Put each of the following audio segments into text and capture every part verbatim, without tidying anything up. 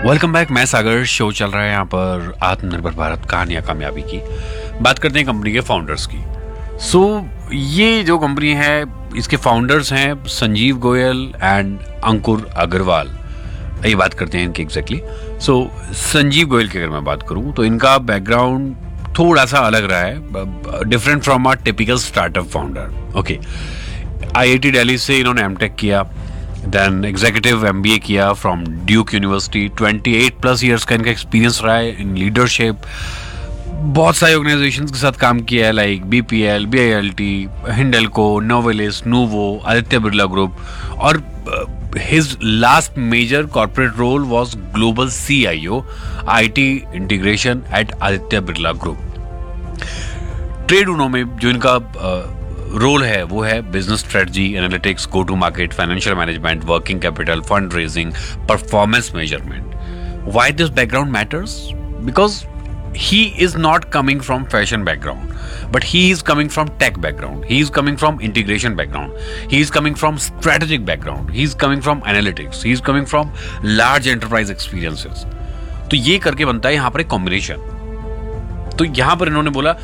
Welcome back. मैं सागर। Show चल रहा है यहाँ पर आत्मनिर्भर भारत कहानियाँ कामयाबी की। बात करते हैं कंपनी के फाउंडर्स की। सो so, ये जो कंपनी है इसके फाउंडर्स हैं संजीव गोयल एंड अंकुर अग्रवाल। ये बात करते हैं इनकी एग्जैक्टली। सो संजीव गोयल की अगर मैं बात करूँ तो इनका बैकग्राउंड थोड़ा सा अलग रहा है, different from a typical startup founder. Okay, IIT Delhi से इन्होंने एमटेक किया, देन एग्जीक्यूटिव एमबीए किया फ्रॉम ड्यूक यूनिवर्सिटी। अट्ठाईस प्लस इयर्स का इनका एक्सपीरियंस रहा है इन लीडरशिप। बहुत सारे ऑर्गेनाइजेशंस के साथ काम किया है, like BPL, बीआईएलटी, Hindalco, Novelis, nouveau, Aditya Birla group. और his last major corporate role was global CIO IT integration eight Aditya Birla group. Trade union में जो इनका रोल है वो है business strategy, analytics, go to market, financial management, working capital, fund raising, performance measurement. Why this background matters? Because he is not coming from fashion background, but he is coming from tech background, he is coming from integration background, he is coming from strategic background, he is coming from analytics, he is coming from large enterprise experiences. तो ये करके बनता है यहाँ पर एक combination. तो यहाँ पर इन्होंने बोला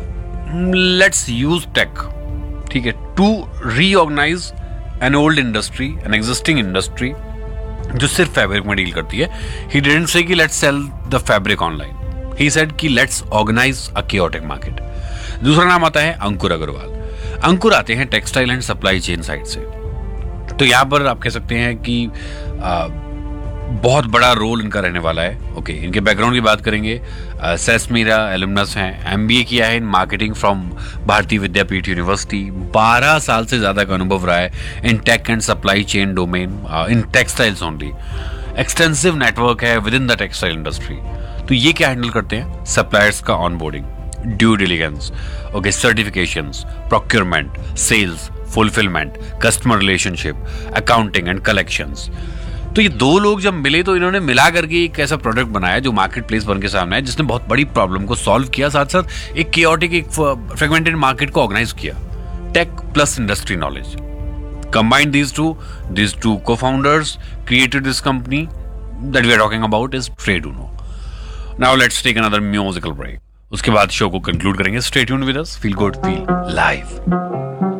लेट्स यूज टेक, ठीक है, to reorganise an old industry, an existing industry जो सिर्फ फैब्रिक में डील करती है। ही डिडंट से कि let's cell the fabric online, he said कि let's organise a chaotic market. दूसरा नाम आता है अंकुर अग्रवाल। अंकुर आते हैं textile and supply chain side से। तो यहाँ पर आप कह सकते हैं कि आ, बहुत बड़ा रोल इनका रहने वाला है। ओके, इनके बैकग्राउंड की बात करेंगे। सेस्मीरा एलुमनस हैं, एमबीए किया है इन मार्केटिंग फ्रॉम भारतीय विद्यापीठ यूनिवर्सिटी। बारह साल से ज्यादा का अनुभव रहा है इन take and supply chain domain, in textiles only. Extensive network है with in the textile industry. तो ये क्या हैंडल करते हैं? सप्लायर्स का onboarding, due diligence, okay, certifications, procurement, sales, fulfilment, customer relationship, accounting and collections. तो ये दो लोग जब मिले तो इन्होंने मिला करके एक ऐसा प्रोडक्ट बनाया जो मार्केट प्लेस बन के सामने है, जिसने बहुत बड़ी प्रॉब्लम को सॉल्व किया, साथ साथ एक केओटिक, एक फ्रेगमेंटेड मार्केट को ऑर्गेनाइज किया। Take plus industry knowledge combine these two these two co-founders created this company that we are talking about is TradeUno. Now let's take another musical break. उसके बाद show को conclude करेंगे। Stay tuned with us. Feel good, feel live.